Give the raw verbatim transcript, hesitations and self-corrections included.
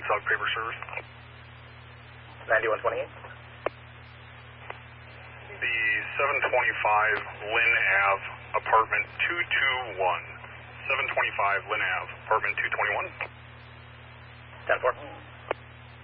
South Paper Service. ninety-one twenty-eight. The seven twenty-five Lynn Ave, apartment two twenty-one. seven twenty-five Lynn Ave, apartment two twenty-one. ten four.